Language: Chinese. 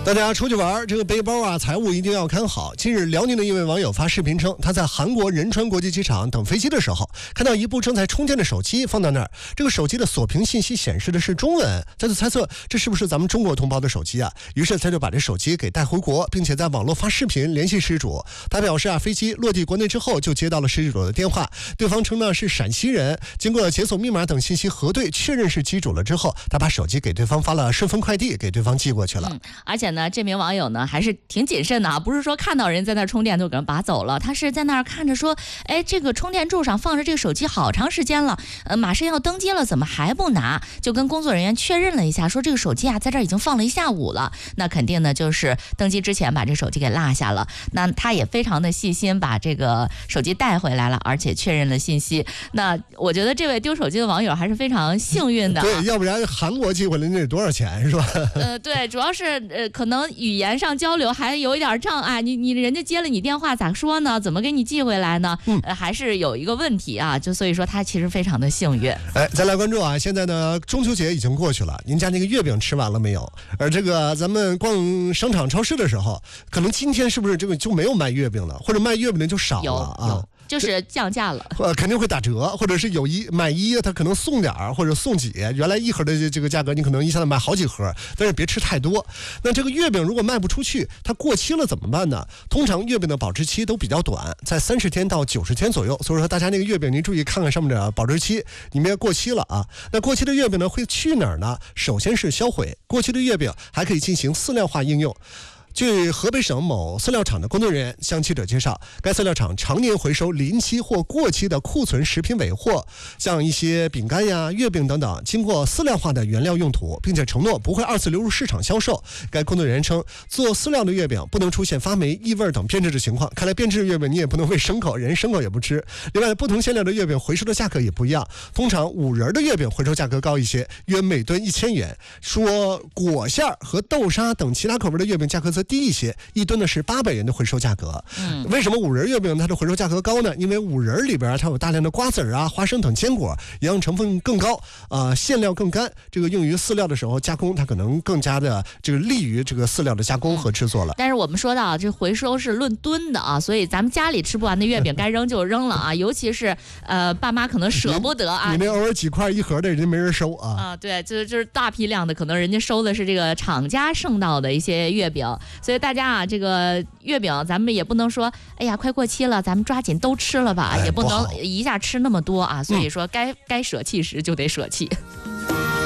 大家出去玩，这个背包啊、财物一定要看好。近日，辽宁的一位网友发视频称，他在韩国仁川国际机场等飞机的时候，看到一部正在充电的手机放到那儿，这个手机的锁屏信息显示的是中文，他就猜测这是不是咱们中国同胞的手机啊？于是他就把这手机给带回国，并且在网络发视频联系失主。他表示啊，飞机落地国内之后就接到了失主的电话，对方称呢是陕西人，经过解锁密码等信息核对，确认是机主了之后，他把手机给对方发了顺丰快递，给对方寄过去了。 而且呢，这名网友呢还是挺谨慎的啊，不是说看到人在那儿充电就给人拔走了，他是在那儿看着说，哎，这个充电柱上放着这个手机好长时间了，马上要登机了，怎么还不拿？就跟工作人员确认了一下，说这个手机啊在这儿已经放了一下午了，那肯定呢就是登机之前把这手机给落下了。那他也非常的细心，把这个手机带回来了，而且确认了信息。那我觉得这位丢手机的网友还是非常幸运的啊。 对，要不然韩国寄回来那得多少钱是吧？ 对，主要是可能语言上交流还有一点障碍，你人家接了你电话咋说呢？怎么给你寄回来呢？还是有一个问题啊，就所以说他其实非常的幸运。 哎，再来关注啊，现在呢中秋节已经过去了，您家那个月饼吃完了没有？而这个咱们逛商场超市的时候，可能今天是不是这个就没有卖月饼了，或者卖月饼的就少了啊？ 就是降价了， 肯定会打折，或者是有买一他可能送点或者送几，原来一盒的这个价格你可能一下子买好几盒，但是别吃太多。那这个月饼如果卖不出去，它过期了怎么办呢？通常月饼的保质期都比较短，在30天到90天左右，所以说大家那个月饼您注意看看上面的保质期，你别过期了啊。那过期的月饼呢会去哪儿呢？首先是销毁，过期的月饼还可以进行饲料化应用。据河北省某饲料厂的工作人员向记者介绍，该饲料厂常年回收临期或过期的库存食品尾货，像一些饼干呀、月饼等等，经过饲料化的原料用途，并且承诺不会2次流入市场销售。该工作人员称，做饲料的月饼不能出现发霉、异味等变质的情况。看来变质月饼你也不能喂牲口，人牲口也不吃。另外，不同馅料的月饼回收的价格也不一样，通常5仁的月饼回收价格高一些，约每吨1000元。说果馅和豆沙等其他口味的月饼价格则低一些，一吨呢是800元的回收价格。为什么5仁月饼它的回收价格高呢？因为5仁里边它有大量的瓜子啊、花生等坚果，营养成分更高，馅料更干，这个用于饲料的时候加工，它可能更加的这个利于这个饲料的加工和制作了。 但是我们说到这回收是论吨的啊，所以咱们家里吃不完的月饼该扔就扔了啊，尤其是爸妈可能舍不得啊。 你那偶尔几块一盒的，人家没人收啊。 对，就是大批量的，可能人家收的是这个厂家剩到的一些月饼，所以大家啊，这个月饼咱们也不能说，哎呀，快过期了，咱们抓紧都吃了吧，也不能一下吃那么多啊。所以说，该舍弃时就得舍弃。